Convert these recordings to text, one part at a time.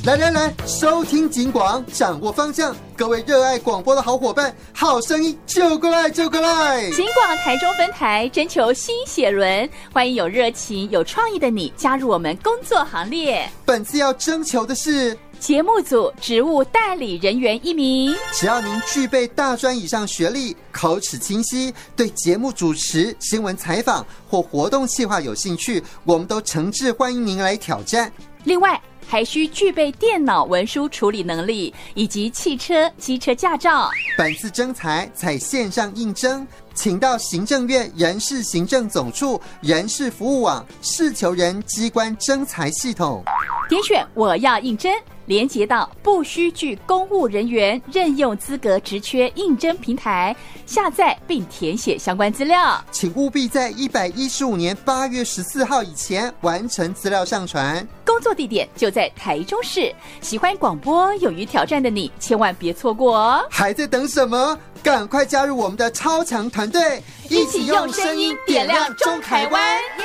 来，收听警广，掌握方向。各位热爱广播的好伙伴，好声音就过来！警广台中分台征求新血轮，欢迎有热情、有创意的你加入我们工作行列。 本次要征求的是节目组职务代理人员1名， 只要您具备大专以上学历，口齿清晰，对节目主持、新闻采访或活动企划有兴趣，我们都诚挚欢迎您来挑战。 另外还需具备电脑文书处理能力以及汽车、机车驾照。 本次征才采线上应征，请到行政院人事行政总处人事服务网事求人机关征才系统， 点选我要应征，连结到不需具公务人员任用资格职缺应征平台，下载并填写相关资料。 请务必在115年8月14号以前完成资料上传。 工作地点就在台中市，喜欢广播、勇于挑战的你，千万别错过哦！ 还在等什么？赶快加入我们的超强团队， 一起用声音点亮中台湾！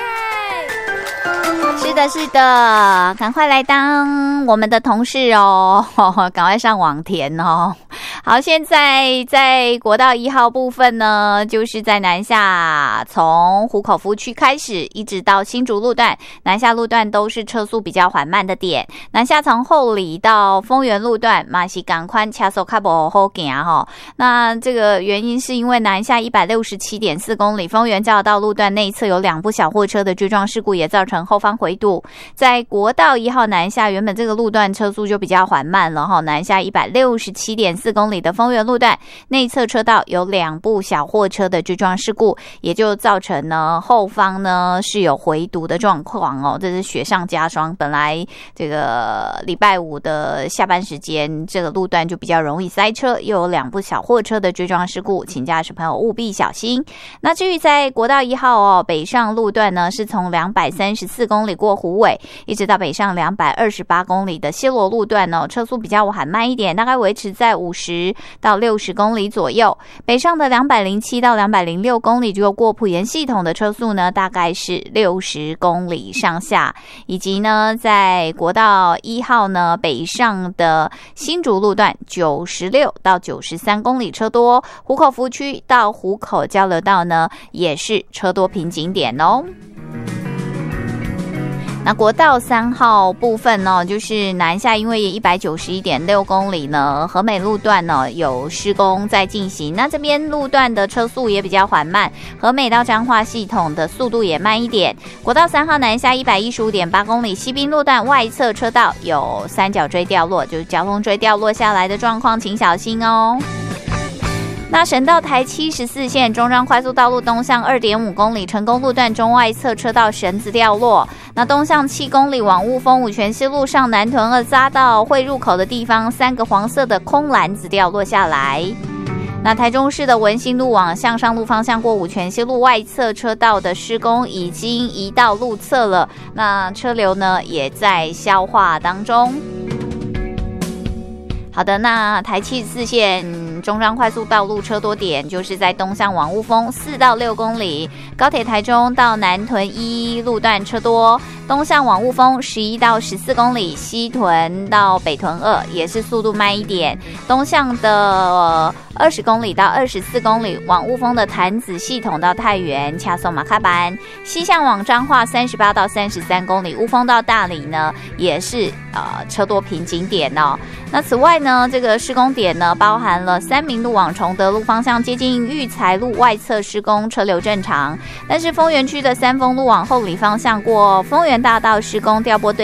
是的，赶快来当我们的同事哦，赶快上网填哦。好，现在在国道1号部分呢，就是在南下从湖口服区开始，一直到新竹路段，南下路段都是车速比较缓慢的点。南下从后里到丰原路段，嘛是赶快车速较不好行哈。那这个原因是因为南下167.4公里，丰原交流道路段内侧有2部小货车的追撞事故，也造成后方回堵。在国道1号南下，原本这个路段车速就比较缓慢了哈，南下167.4公里的丰原路段内侧车道有2部小货车的追撞事故，也就造成呢后方呢是有回堵的状况哦，这是雪上加霜。本来这个礼拜五的下班时间，这个路段就比较容易塞车，又有2部小货车的追撞事故，请驾驶朋友务必小心。那至于在国道1号哦，北上路段呢是从234公里过虎尾，一直到北上228公里的西螺路段哦，车速比较缓慢一点，大概维持在50到60公里左右。北上的207到206公里，就过埔盐系统的车速呢，大概是60公里上下。以及呢，在国道1号呢，北上的新竹路段96到93公里车多，湖口服区到湖口交流道呢，也是车多瓶颈点哦。那国道3号部分呢，就是南下，因为191.6公里呢，和美路段呢有施工在进行，那这边路段的车速也比较缓慢，和美到彰化系统的速度也慢一点。国道3号南下115.8公里，西滨路段外侧车道有三角锥掉落，就是交通锥掉落下来的状况，请小心哦。那省道台74线中彰快速道路东向2.5公里，成功路段中外侧车道绳子掉落。那东向7公里往雾峰五权西路上南屯2匝道会入口的地方，3个黄色的空篮子掉落下来。那台中市的文心路往向上路方向过五权西路外侧车道的施工已经移到路侧了，那车流呢也在消化当中。好的，那台74线中彰快速道路车多点，就是在东向往雾峰4到6公里，高铁台中到南屯1路段车多，东向往雾峰11到14公里，西屯到北屯2也是速度慢一点，东向的20公里到24公里，往雾峰的潭子系统到太原掐送马卡班，西向往彰化38到33公里，雾峰到大里呢也是车多瓶颈点哦。那此外呢，这个施工点呢包含了三民路往崇德路方向接近育才路外侧施工，车流正常，但是丰原区的三丰路往后里方向过丰原大道施工调拨对